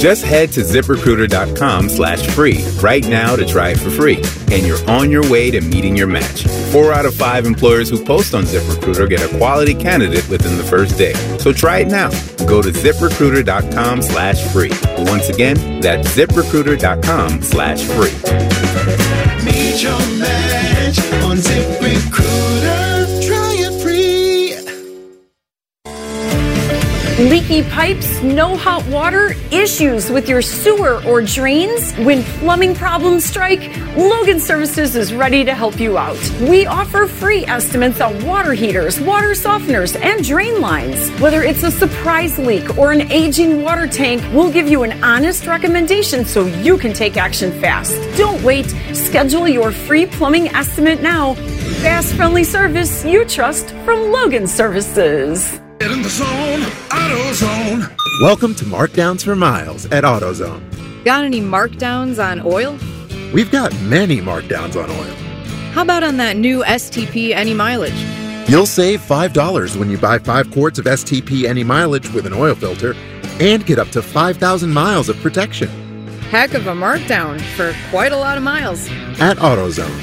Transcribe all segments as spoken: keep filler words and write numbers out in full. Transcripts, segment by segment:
Just head to ZipRecruiter.com slash free right now to try it for free. And you're on your way to meeting your match. Four out of five employers who post on ZipRecruiter get a quality candidate within the first day. So try it now. Go to ZipRecruiter.com slash free. Once again, that's ZipRecruiter.com slash free. Meet your match on ZipRecruiter. Try it free. Leaky pipes, no hot water, issues with your sewer or drains? When plumbing problems strike, Logan Services is ready to help you out. We offer free estimates on water heaters, water softeners, and drain lines. Whether it's a surprise leak or an aging water tank, we'll give you an honest recommendation so you can take action fast. Don't wait. Schedule your free plumbing estimate now. Fast, friendly service you trust from Logan Services. Get in the zone, AutoZone. Welcome to Markdowns for Miles at AutoZone. Got any markdowns on oil? We've got many markdowns on oil. How about on that new S T P Any Mileage? You'll save five dollars when you buy five quarts of S T P Any Mileage with an oil filter and get up to five thousand miles of protection. Heck of a markdown for quite a lot of miles. At AutoZone.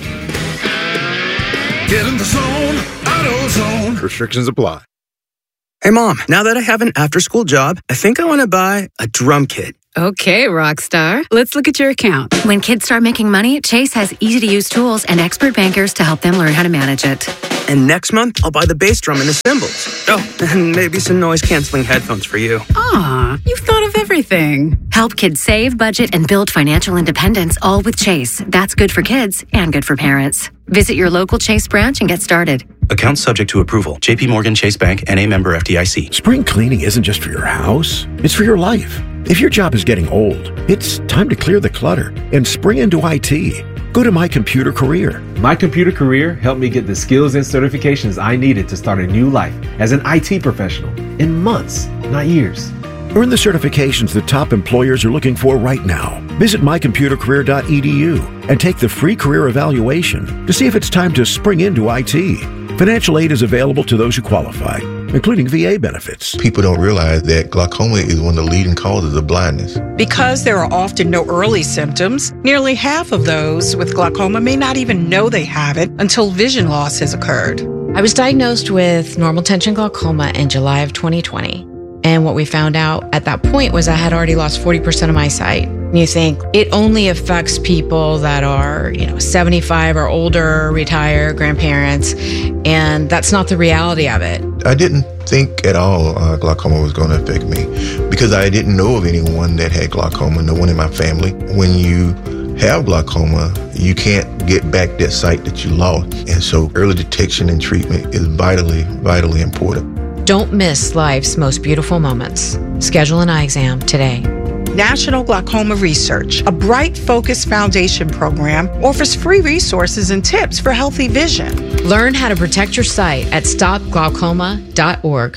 Get in the zone, AutoZone. Restrictions apply. Hey, Mom, now that I have an after-school job, I think I want to buy a drum kit. Okay, Rockstar. Let's look at your account. When kids start making money, Chase has easy-to-use tools and expert bankers to help them learn how to manage it. And next month, I'll buy the bass drum and the cymbals. Oh, and maybe some noise-canceling headphones for you. Aw, you've thought of everything. Help kids save, budget, and build financial independence, all with Chase. That's good for kids and good for parents. Visit your local Chase branch and get started. Account subject to approval. J P Morgan Chase Bank, N A member F D I C. Spring cleaning isn't just for your house, it's for your life. If your job is getting old, it's time to clear the clutter and spring into I T. Go to My Computer Career. My Computer Career helped me get the skills and certifications I needed to start a new life as an I T professional in months, not years. Earn the certifications that top employers are looking for right now. Visit my computer career dot e d u and take the free career evaluation to see if it's time to spring into I T. Financial aid is available to those who qualify, including V A benefits. People don't realize that glaucoma is one of the leading causes of blindness. Because there are often no early symptoms, nearly half of those with glaucoma may not even know they have it until vision loss has occurred. I was diagnosed with normal tension glaucoma in July of twenty twenty. And what we found out at that point was I had already lost forty percent of my sight. And you think it only affects people that are, you know, seventy-five or older, retired, grandparents, and that's not the reality of it. I didn't think at all uh, glaucoma was going to affect me because I didn't know of anyone that had glaucoma, no one in my family. When you have glaucoma, you can't get back that sight that you lost. And so early detection and treatment is vitally, vitally important. Don't miss life's most beautiful moments. Schedule an eye exam today. National Glaucoma Research, a Bright Focus Foundation program, offers free resources and tips for healthy vision. Learn how to protect your sight at stop glaucoma dot org.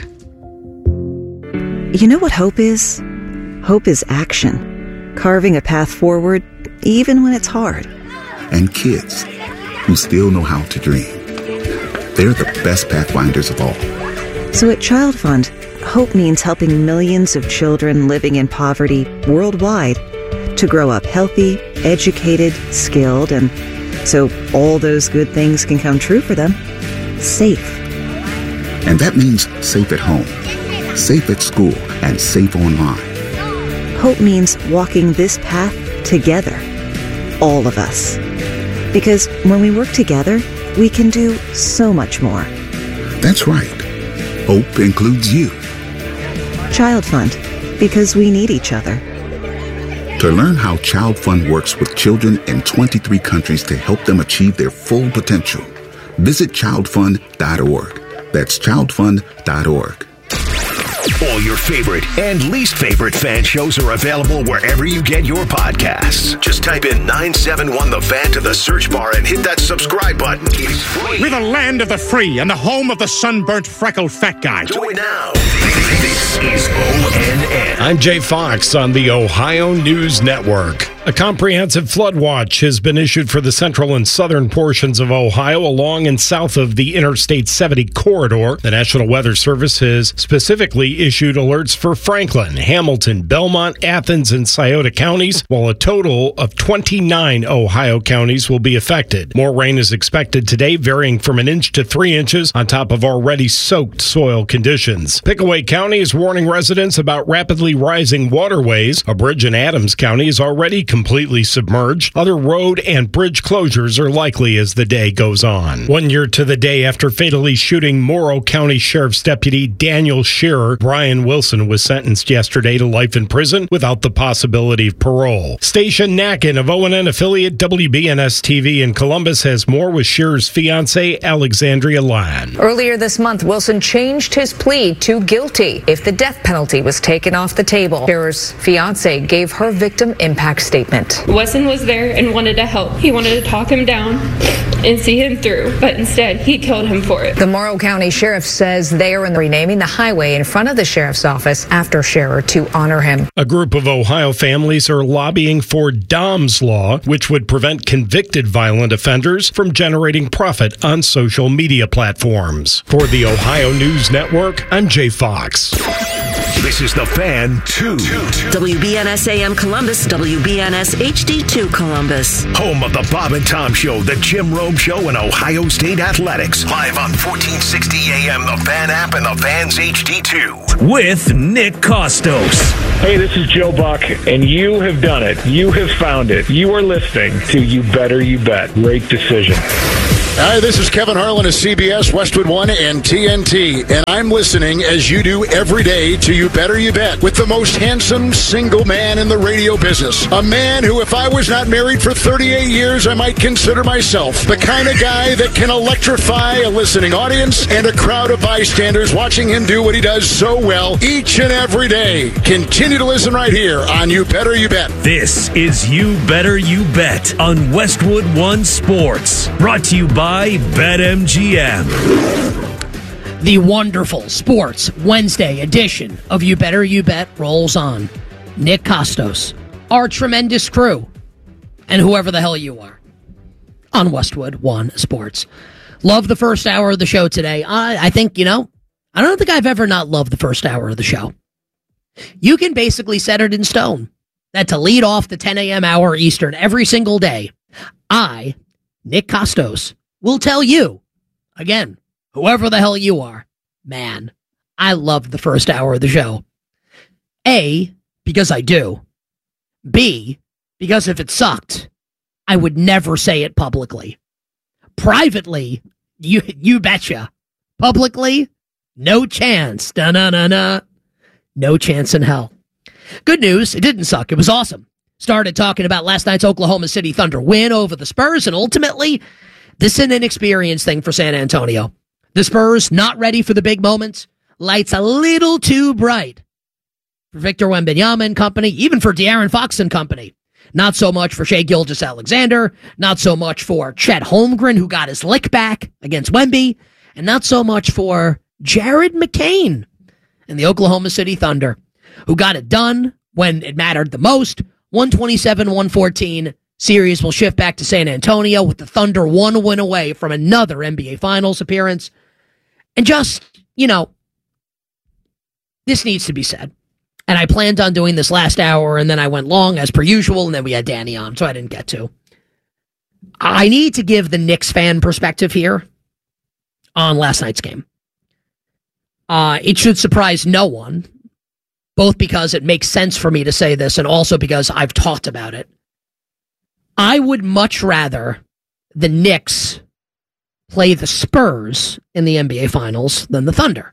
You know what hope is? Hope is action. Carving a path forward, even when it's hard. And kids who still know how to dream. They're the best pathfinders of all. So at Child Fund, hope means helping millions of children living in poverty worldwide to grow up healthy, educated, skilled, and so all those good things can come true for them, safe. And that means safe at home, safe at school, and safe online. Hope means walking this path together, all of us. Because when we work together, we can do so much more. That's right. Hope includes you. Child Fund, because we need each other. To learn how Child Fund works with children in twenty-three countries to help them achieve their full potential, visit child fund dot org. That's child fund dot org. All your favorite and least favorite fan shows are available wherever you get your podcasts. Just type in nine seven one The Fan to the search bar and hit that subscribe button. It's free. We're the land of the free and the home of the sunburnt, freckled fat guy. Do it now. This is O N N. I'm Jay Fox on the Ohio News Network. A comprehensive flood watch has been issued for the central and southern portions of Ohio along and south of the Interstate seventy corridor. The National Weather Service has specifically issued alerts for Franklin, Hamilton, Belmont, Athens, and Scioto counties, while a total of twenty-nine Ohio counties will be affected. More rain is expected today, varying from an inch to three inches on top of already soaked soil conditions. Pickaway County is warning residents about rapidly rising waterways. A bridge in Adams County is already completely submerged. Other road and bridge closures are likely as the day goes on. One year to the day after fatally shooting Morrow County Sheriff's Deputy Daniel Shearer, Brian Wilson was sentenced yesterday to life in prison without the possibility of parole. Station Nacken of O N N affiliate W B N S T V in Columbus has more with Shearer's fiancée, Alexandria Lan. Earlier this month, Wilson changed his plea to guilty if the death penalty was taken off the table. Shearer's fiancée gave her victim impact statement. Wesson was there and wanted to help. He wanted to talk him down and see him through, but instead he killed him for it. The Morrow County Sheriff says they are renaming the highway in front of the sheriff's office after Shearer to honor him. A group of Ohio families are lobbying for Dom's Law, which would prevent convicted violent offenders from generating profit on social media platforms. For the Ohio News Network, I'm Jay Fox. This is The Fan two. W B N S A M Columbus, W B N S H D two Columbus. Home of the Bob and Tom Show, the Jim Rome Show, and Ohio State Athletics. Live on fourteen sixty A M, the Fan app, and the Fan's H D two. With Nick Costos. Hey, this is Joe Buck, and you have done it. You have found it. You are listening to You Better You Bet. Great decision. Hi, this is Kevin Harlan of C B S, Westwood One, and T N T, and I'm listening, as you do every day, to You Better You Bet with the most handsome single man in the radio business. A man who, if I was not married for thirty-eight years, I might consider myself the kind of guy that can electrify a listening audience and a crowd of bystanders watching him do what he does so well each and every day. Continue to listen right here on You Better You Bet. This is You Better You Bet on Westwood One Sports, brought to you by By BetMGM. The wonderful Sports Wednesday edition of You Better You Bet rolls on. Nick Costos, our tremendous crew, and whoever the hell you are on Westwood One Sports. Love the first hour of the show today. I, I think, you know, I don't think I've ever not loved the first hour of the show. You can basically set it in stone that to lead off the ten a.m. hour Eastern every single day, I, Nick Costos, will tell you, again, whoever the hell you are, man, I loved the first hour of the show. A, because I do. B, because if it sucked, I would never say it publicly. Privately, you you betcha. Publicly, no chance. Da-na-na-na. No chance in hell. Good news, it didn't suck. It was awesome. Started talking about last night's Oklahoma City Thunder win over the Spurs, and ultimately, this is an inexperienced thing for San Antonio. The Spurs not ready for the big moments. Lights a little too bright for Victor Wembanyama and company, even for De'Aaron Fox and company. Not so much for Shai Gilgeous-Alexander, not so much for Chet Holmgren, who got his lick back against Wemby, and not so much for Jared McCain and the Oklahoma City Thunder, who got it done when it mattered the most. one twenty-seven one fourteen. Series will shift back to San Antonio with the Thunder one win away from another N B A Finals appearance. And just, you know, this needs to be said. And I planned on doing this last hour, and then I went long as per usual, and then we had Danny on, so I didn't get to. I need to give the Knicks fan perspective here on last night's game. Uh, it should surprise no one, both because it makes sense for me to say this, and also because I've talked about it. I would much rather the Knicks play the Spurs in the N B A Finals than the Thunder.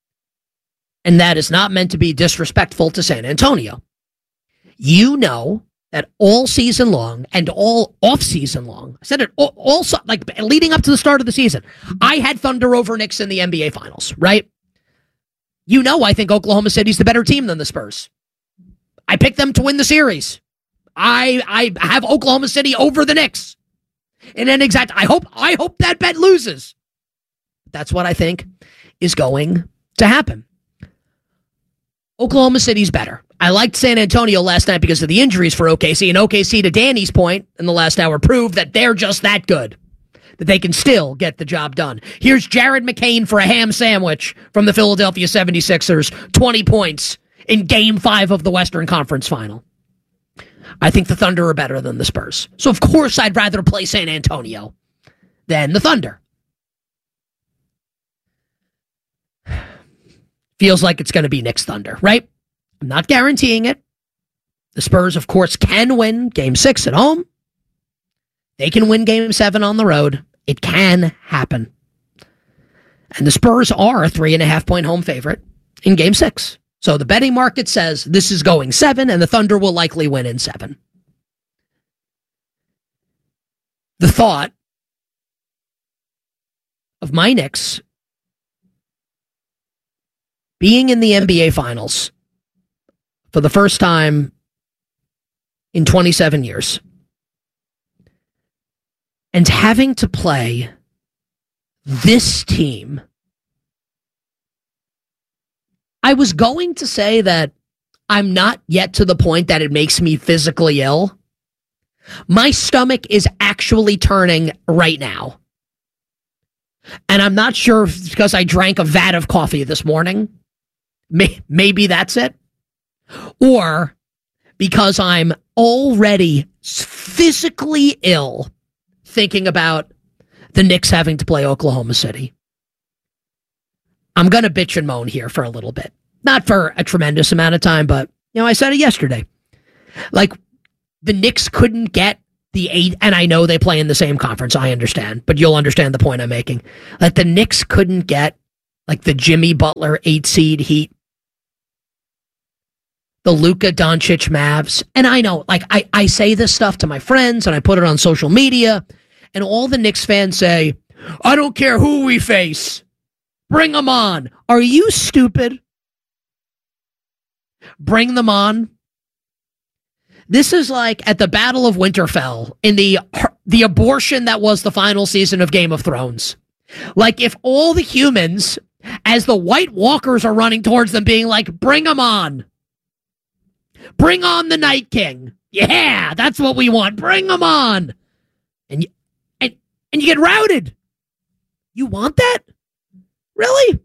And that is not meant to be disrespectful to San Antonio. You know that all season long and all off-season long, I said it all, all like leading up to the start of the season, I had Thunder over Knicks in the N B A Finals, right? You know I think Oklahoma City's the better team than the Spurs. I picked them to win the series. I I have Oklahoma City over the Knicks. And then exact I hope I hope that bet loses. That's what I think is going to happen. Oklahoma City's better. I liked San Antonio last night because of the injuries for O K C, and O K C, to Danny's point in the last hour, proved that they're just that good, that they can still get the job done. Here's Jared McCain for a ham sandwich from the Philadelphia seventy-sixers, twenty points in Game five of the Western Conference Final. I think the Thunder are better than the Spurs. So, of course, I'd rather play San Antonio than the Thunder. Feels like it's going to be Knicks Thunder, right? I'm not guaranteeing it. The Spurs, of course, can win Game six at home. They can win Game seven on the road. It can happen. And the Spurs are a three and a half point home favorite in Game six. So the betting market says this is going seven, and the Thunder will likely win in seven. The thought of my Knicks being in the N B A Finals for the first time in twenty-seven years and having to play this team, I was going to say that I'm not yet to the point that it makes me physically ill. My stomach is actually turning right now. And I'm not sure if it's because I drank a vat of coffee this morning. Maybe that's it. Or because I'm already physically ill thinking about the Knicks having to play Oklahoma City. I'm going to bitch and moan here for a little bit. Not for a tremendous amount of time, but, you know, I said it yesterday. Like, the Knicks couldn't get the eight, and I know they play in the same conference, I understand, but you'll understand the point I'm making. Like, the Knicks couldn't get, like, the Jimmy Butler eight seed Heat, the Luka Doncic Mavs. And I know, like, I, I say this stuff to my friends, and I put it on social media, and all the Knicks fans say, I don't care who we face. Bring them on. Are you stupid? Bring them on. This is like at the Battle of Winterfell in the the abortion that was the final season of Game of Thrones. Like if all the humans, as the White Walkers are running towards them, being like, bring them on. Bring on the Night King. Yeah, that's what we want. Bring them on. And you, and, and you get routed. You want that? Really?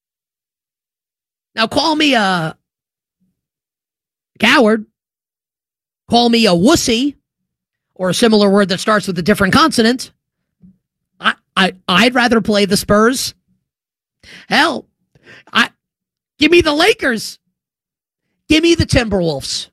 Now call me a coward. Call me a wussy, or a similar word that starts with a different consonant. I, I, I'd rather play the Spurs. Hell, I give me the Lakers. Give me the Timberwolves.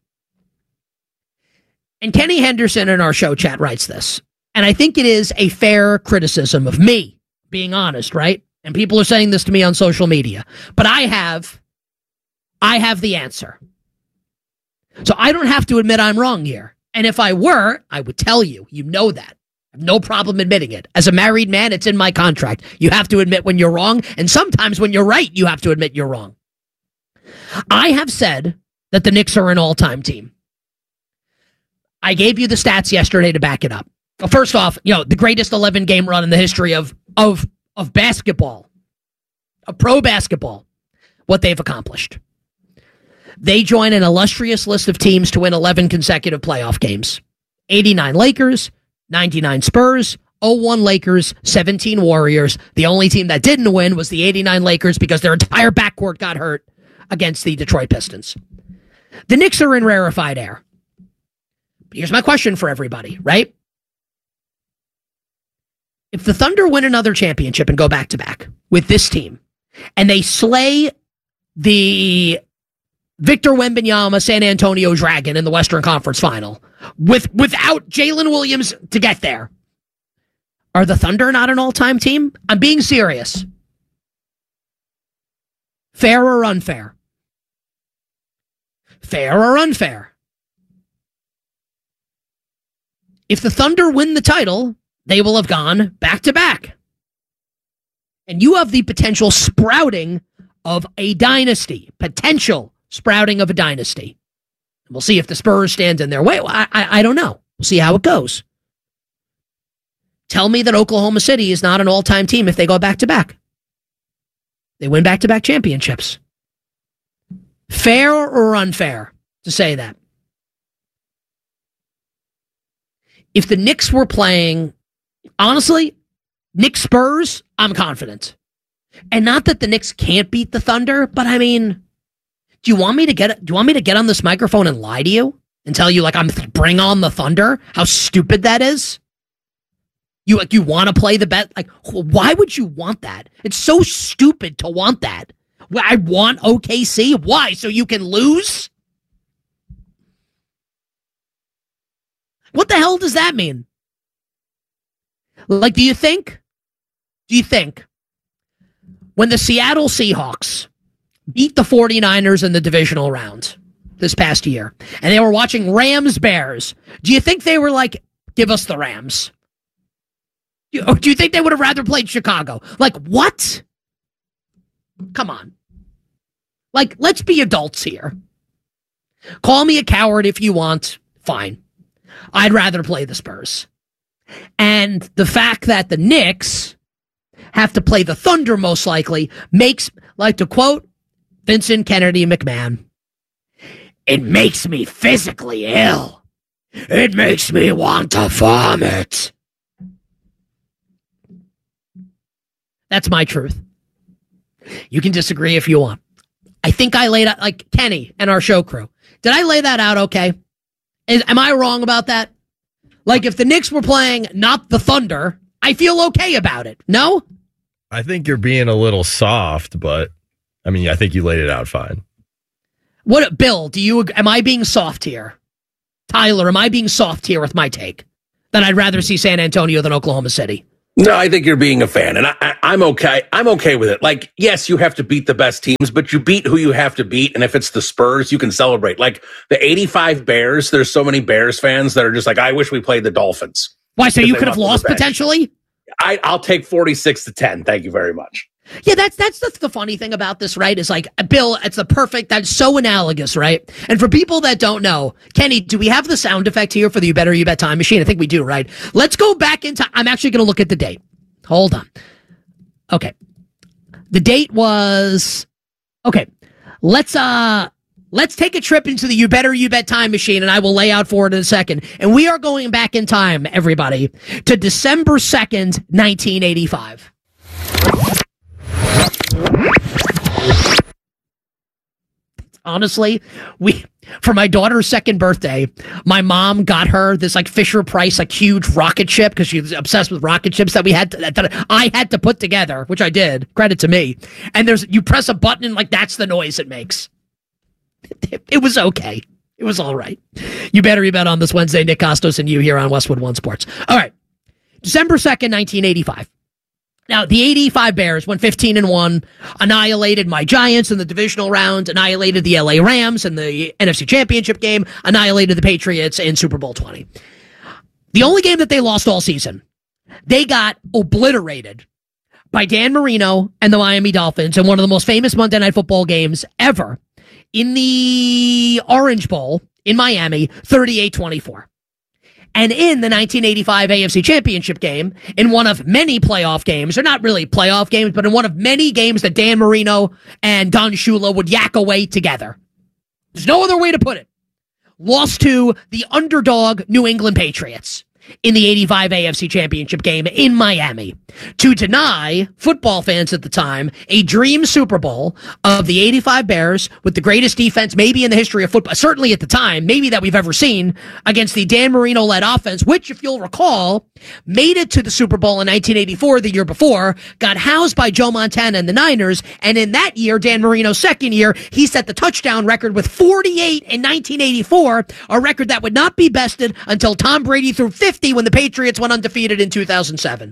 And Kenny Henderson in our show chat writes this, and I think it is a fair criticism of me, being honest, right? And people are saying this to me on social media, but I have, I have the answer. So I don't have to admit I'm wrong here. And if I were, I would tell you. You know that. I have no problem admitting it. As a married man, it's in my contract. You have to admit when you're wrong, and sometimes when you're right, you have to admit you're wrong. I have said that the Knicks are an all-time team. I gave you the stats yesterday to back it up. Well, first off, you know, the greatest eleven-game run in the history of, of, of basketball, of pro basketball, what they've accomplished. They join an illustrious list of teams to win eleven consecutive playoff games. eighty-nine Lakers, ninety-nine Spurs, oh one Lakers, seventeen Warriors. The only team that didn't win was the eighty-nine Lakers because their entire backcourt got hurt against the Detroit Pistons. The Knicks are in rarefied air. Here's my question for everybody, right? If the Thunder win another championship and go back-to-back with this team, and they slay the Victor Wembanyama San Antonio Dragon in the Western Conference Final with without Jalen Williams to get there, are the Thunder not an all-time team? I'm being serious. Fair or unfair? Fair or unfair? If the Thunder win the title, they will have gone back-to-back. And you have the potential sprouting of a dynasty. Potential sprouting of a dynasty. We'll see if the Spurs stand in their way. I, I, I don't know. We'll see how it goes. Tell me that Oklahoma City is not an all-time team if they go back-to-back. They win back-to-back championships. Fair or unfair to say that? If the Knicks were playing, honestly, Knicks Spurs, I'm confident. And not that the Knicks can't beat the Thunder, but I mean, do you want me to get do you want me to get on this microphone and lie to you and tell you like I'm bring on the Thunder? How stupid that is? You like you want to play the bet? Like, why would you want that? It's so stupid to want that. I want O K C. Why? So you can lose? What the hell does that mean? Like, do you think? Do you think when the Seattle Seahawks beat the 49ers in the divisional round this past year, and they were watching Rams-Bears, do you think they were like, give us the Rams? Or do you think they would have rather played Chicago? Like, what? Come on. Like, let's be adults here. Call me a coward if you want. Fine. I'd rather play the Spurs. And the fact that the Knicks have to play the Thunder most likely makes, like to quote Vincent Kennedy McMahon, it makes me physically ill. It makes me want to vomit. That's my truth. You can disagree if you want. I think I laid out, like Kenny and our show crew. Did I lay that out okay? Is, am I wrong about that? Like if the Knicks were playing not the Thunder, I feel okay about it. No? I think you're being a little soft, but I mean, I think you laid it out fine. What, Bill, do you, am I being soft here? Tyler, am I being soft here with my take? That I'd rather see San Antonio than Oklahoma City? No, I think you're being a fan, and I, I, I'm okay. I'm okay with it. Like, yes, you have to beat the best teams, but you beat who you have to beat, and if it's the Spurs, you can celebrate. Like, the eighty-five Bears, there's so many Bears fans that are just like, I wish we played the Dolphins. Why, so you could have lost potentially? I, I'll take forty-six to ten. Thank you very much. Yeah, that's that's the, the funny thing about this, right? Is like, Bill, it's the perfect, that's so analogous, right? And for people that don't know, Kenny, do we have the sound effect here for the You Better You Bet Time Machine? I think we do, right? Let's go back into, I'm actually going to look at the date. Hold on. Okay. The date was, okay, let's, uh, let's take a trip into the You Better You Bet Time Machine, and I will lay out for it in a second. And we are going back in time, everybody, to December second, nineteen eighty-five. Honestly, we for my daughter's second birthday, my mom got her this like Fisher Price like huge rocket ship because she was obsessed with rocket ships that we had to, that I had to put together, which I did. Credit to me. And there's you press a button and like that's the noise it makes. It, it was okay. It was all right. You Better You Bet on this Wednesday. Nick Costos and you here on Westwood One Sports. All right, December second, nineteen eighty-five. Now, the eighty-five Bears went fifteen and one, annihilated my Giants in the divisional round, annihilated the L A Rams in the N F C Championship game, annihilated the Patriots in Super Bowl twenty. The only game that they lost all season, they got obliterated by Dan Marino and the Miami Dolphins in one of the most famous Monday Night Football games ever in the Orange Bowl in Miami, thirty-eight twenty-four. And in the nineteen eighty-five A F C Championship game, in one of many playoff games, or not really playoff games, but in one of many games that Dan Marino and Don Shula would yak away together. There's no other way to put it. Lost to the underdog New England Patriots in the eighty-five A F C Championship game in Miami to deny football fans at the time a dream Super Bowl of the eighty-five Bears with the greatest defense maybe in the history of football, certainly at the time, maybe that we've ever seen, against the Dan Marino-led offense, which, if you'll recall, made it to the Super Bowl in nineteen eighty-four, the year before, got housed by Joe Montana and the Niners, and in that year, Dan Marino's second year, he set the touchdown record with forty-eight in nineteen eighty-four, a record that would not be bested until Tom Brady threw fifty when the Patriots went undefeated in two thousand seven.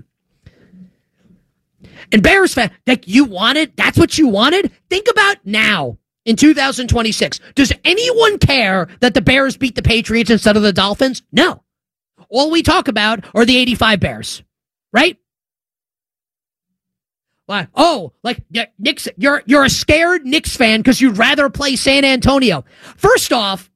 And Bears fan, like you wanted, that's what you wanted? Think about now in two thousand twenty-six. Does anyone care that the Bears beat the Patriots instead of the Dolphins? No. All we talk about are the eighty-five Bears, right? Why? Oh, like yeah, Knicks, you're you're a scared Knicks fan because you'd rather play San Antonio. First off,